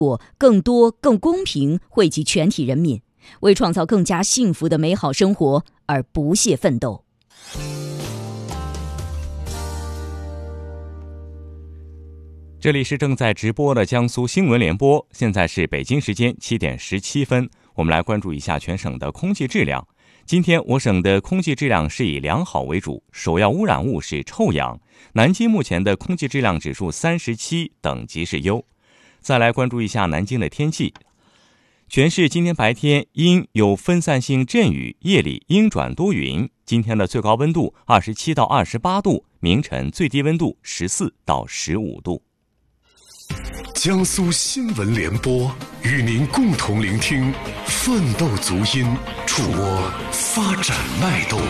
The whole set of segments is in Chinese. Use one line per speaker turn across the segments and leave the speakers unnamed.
更多、更公平惠及全体人民，为创造更加幸福的美好生活而不懈奋斗。
这里是正在直播的江苏新闻联播，现在是北京时间7点17分，我们来关注一下全省的空气质量。今天我省的空气质量是以良好为主，首要污染物是臭氧。南京目前的空气质量指数37，等级是优。再来关注一下南京的天气。全市今天白天阴有分散性阵雨，夜里阴转多云。今天的最高温度27到28度，明晨最低温度14到15度。
江苏新闻联播与您共同聆听奋斗足音，触摸发展脉动。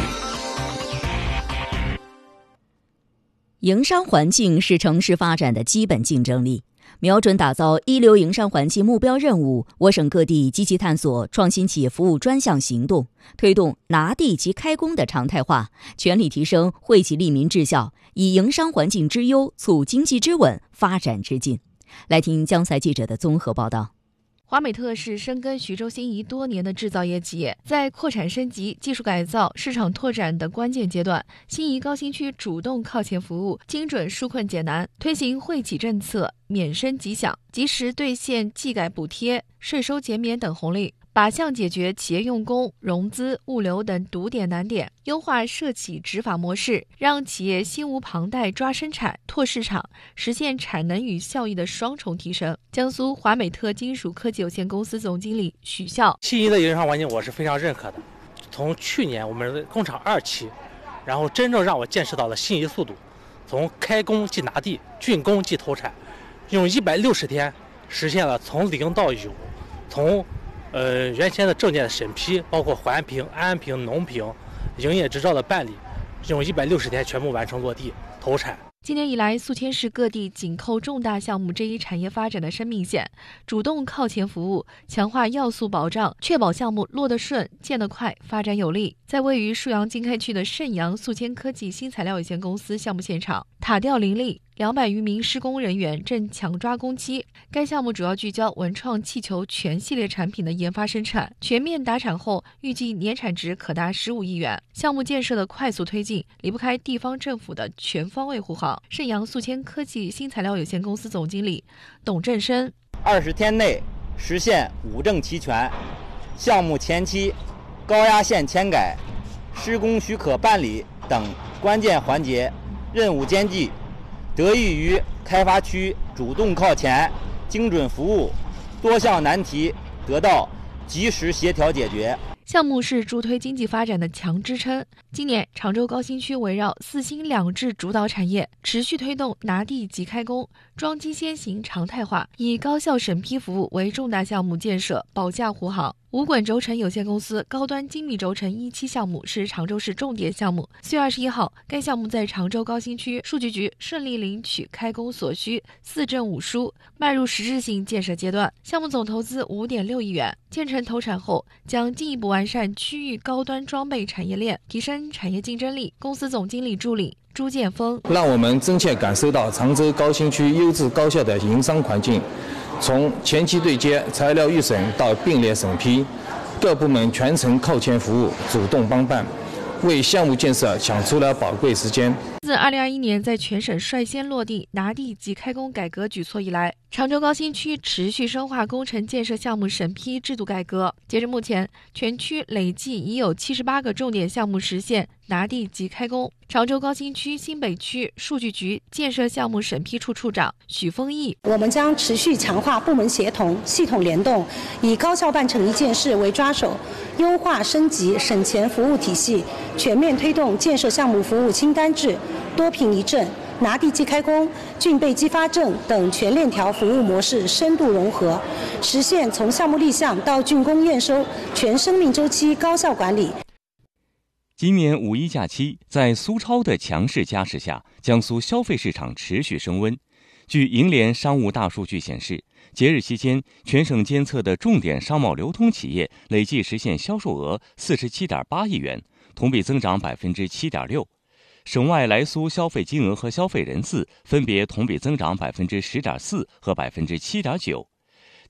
营商环境是城市发展的基本竞争力。瞄准打造一流营商环境目标任务，我省各地积极探索创新企业服务专项行动，推动拿地及开工的常态化，全力提升惠及利民治效，以营商环境之优促经济之稳，发展之进。来听江财记者的综合报道。
华美特是深耕徐州新沂多年的制造业企业，在扩产升级、技术改造、市场拓展的关键阶段，新沂高新区主动靠前服务，精准纾困解难，推行惠企政策，免申即享，及时兑现技改补贴、税收减免等红利，靶向解决企业用工、融资、物流等堵点难点，优化涉企执法模式，让企业心无旁贷抓生产、拓市场，实现产能与效益的双重提升。江苏华美特金属科技有限公司总经理许笑：
新沂的营商环境我是非常认可的。从去年我们工厂2期，然后真正让我见识到了新沂速度，从开工即拿地，竣工即投产，用160天实现了从零到有，从原先的证件的审批，包括环评、安评、农评、营业执照的办理，用160天全部完成落地投产。
今年以来，宿迁市各地紧扣重大项目这一产业发展的生命线，主动靠前服务，强化要素保障，确保项目落得顺、建得快、发展有力。在位于沭阳经开区的盛阳宿迁科技新材料有限公司项目现场，塔吊林立，200余名施工人员正抢抓工期。该项目主要聚焦文创气球全系列产品的研发生产，全面达产后，预计年产值可达15亿元。项目建设的快速推进，离不开地方政府的全方位护航。盛阳宿迁科技新材料有限公司总经理董振生
：20天内实现5证齐全，项目前期高压线签改、施工许可办理等关键环节任务艰巨，得益于开发区主动靠前、精准服务，多项难题得到及时协调解决。
项目是助推经济发展的强支撑。今年，常州高新区围绕4新2制主导产业，持续推动拿地即开工、装机先行常态化，以高效审批服务为重大项目建设保驾护航。五滚轴承有限公司高端精密轴承1期项目是常州市重点项目。4月21号，该项目在常州高新区数据局顺利领取开工所需4证5书，迈入实质性建设阶段。项目总投资5.6亿元，建成投产后将进一步完善区域高端装备产业链，提升产业竞争力。公司总经理助理朱建峰：
让我们真切感受到常州高新区优质高效的营商环境，从前期对接、材料预审到并列审批，各部门全程靠前服务，主动帮办，为项目建设抢出了宝贵时间。
自2021年在全省率先落地拿地即开工改革举措以来，常州高新区持续深化工程建设项目审批制度改革。截至目前，全区累计已有78个重点项目实现拿地即开工。常州高新区新北区数据局建设项目审批处处长许丰义：
我们将持续强化部门协同、系统联动，以高效办成一件事为抓手，优化升级省钱服务体系，全面推动建设项目服务清单制、多评一证、拿地即开工、竣备激发证等全链条服务模式深度融合，实现从项目立项到竣工验收全生命周期高效管理。
今年五一假期，在苏超的强势加持下，江苏消费市场持续升温。据银联商务大数据显示，节日期间，全省监测的重点商贸流通企业累计实现销售额47.8亿元，同比增长7.6%。省外来苏消费金额和消费人次分别同比增长10.4%和7.9%。